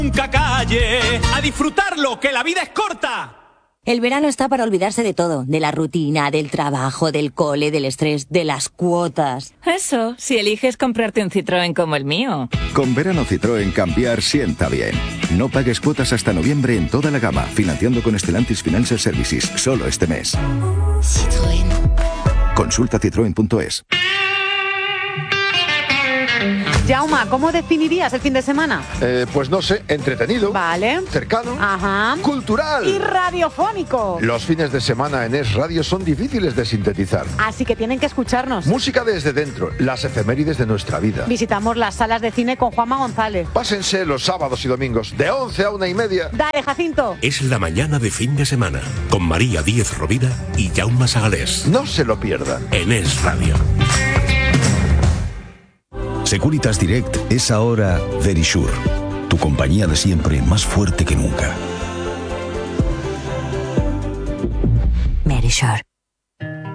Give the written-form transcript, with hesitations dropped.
Nunca calle, a disfrutarlo, que la vida es corta. El verano está para olvidarse de todo, de la rutina, del trabajo, del cole, del estrés, de las cuotas. Eso, si eliges comprarte un Citroën como el mío. Con verano Citroën cambiar sienta bien. No pagues cuotas hasta noviembre en toda la gama, financiando con Stellantis Financial Services, solo este mes. Citroën. Consulta citroen.es. Jauma, ¿cómo definirías el fin de semana? Pues no sé, entretenido. Vale. Cercano. Ajá. Cultural. Y radiofónico. Los fines de semana en Es Radio son difíciles de sintetizar. Así que tienen que escucharnos. Música desde dentro, las efemérides de nuestra vida. Visitamos las salas de cine con Juanma González. Pásense los sábados y domingos de 11 a 1:30. Dale, Jacinto. Es la mañana de fin de semana con María Díez Rovira y Jaume Sagalés. No se lo pierdan. En Es Radio. Securitas Direct es ahora Verisure, tu compañía de siempre más fuerte que nunca. Verisure.